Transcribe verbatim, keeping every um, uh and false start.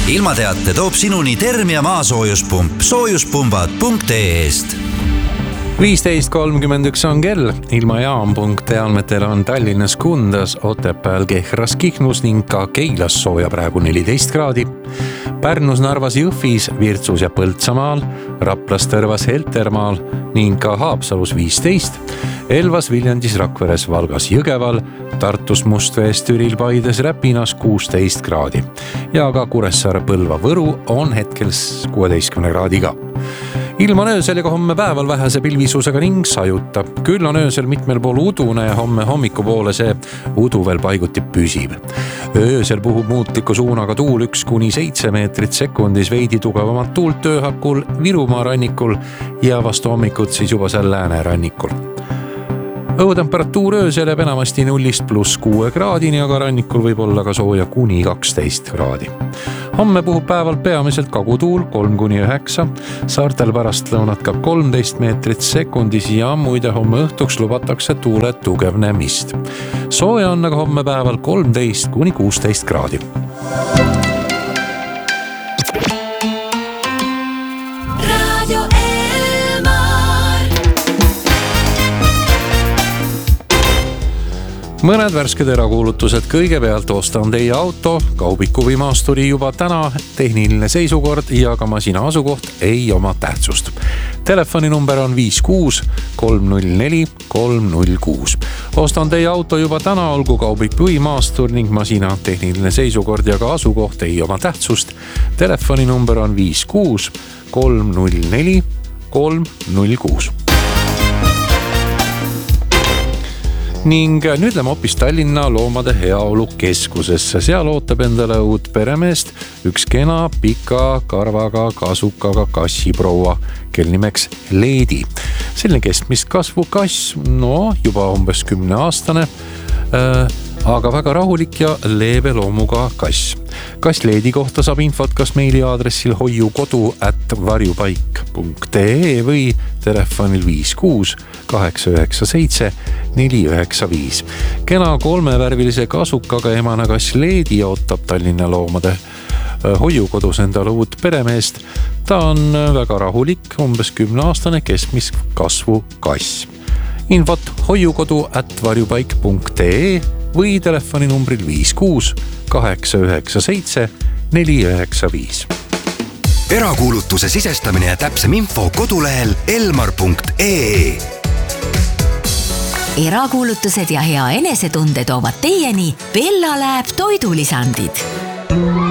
ilmateate toob sinuni Termia maasoojuspump soojuspumbad punkt ee-st. viisteist kolmkümmend üks on kell, ilmajaam punkt ee andmetel on Tallinnas Kundas, Otepääl, Kehras, Kihnus ning ka Keilas sooja praegu neliteist kraadi. Pärnus, Narvas, Jõhvis, Virtsus ja Põltsamaal, Raplas, Tõrvas, Heltermaal ning ka Haapsalus viisteist, Elvas, Viljandis, Rakveres, Valgas, Jõgeval, Tartus, Mustvees, Türil, Paides, Räpinas kuusteist kraadi ja ka Kuressaare, Põlva, Võru on hetkel kuueteistkümne kraadiga. Ilm on öösel ja ka homme päeval vähese pilvisusega ning sajutab. Küll on öösel mitmel pool udune ja homme hommiku poole see udu veel paiguti püsib. Öösel puhub muutliku suunaga tuul üks kuni seitse meetrit sekundis, veidi tugevamat tuult ööhakul Virumaa rannikul ja vastu hommikut siis juba seal lääne rannikul. Õhutemperatuur öösel jääb enamasti nullist pluss kuue kraadini, aga rannikul võib olla ka sooja kuni kaksteist kraadi. Homme puhub päeval peamiselt kagutuul kolm kuni üheksa, saartel pärast lõunat ka kolmteist meetrit sekundis ja muide homme õhtuks lubatakse tuule tugevnemist. Sooja on aga homme päeval kolmteist kuni kuusteist kraadi. Mõned värsked erakuulutused. Kõigepealt ostan teie auto, Kaubiku Vimaasturi juba täna, tehniline seisukord ja ka masina asukoht ei oma tähtsust. Telefoninumber on viis kuus kolm null neli kolm null kuus. Ostan teie auto juba täna, olgu Kaubiku Vimaastur ning masina tehniline seisukord ja ka asukoht ei oma tähtsust. Telefoninumber on viis kuus kolm null neli kolm null kuus. Ning nüüd lähme hoopis Tallinna loomade heaolu keskusesse. Seal ootab endale uut peremeest üks kena pika karvaga kasukaga kassiproua, kel nimeks Leedi. Selline keskmist kasvu kass, no juba umbes kümne aastane, äh, aga väga rahulik ja leebe loomuga kass. Kass Leedi kohta saab infot kas meili aadressil hoiukodu at varjupaik punkt ee või telefonil viis kuus kaheksa üheksa seitse neli üheksa viis. Kena kolmevärvilise kasukaga emana kass Leedi ootab Tallinna loomade hoiukodus endale uut peremeest. Ta on väga rahulik, umbes kümne aastane keskmis kasvu kass. Infot hoiukodu at varjupaik punkt ee või telefoninumbril viis kuus kaheksa üheksa seitse neli üheksa viis. Erakuulutuse sisestamine ja täpsem info kodulehel elmar punkt ee. Erakuulutused ja hea enesetunde toovad teieni Bella Lab toidulisandid.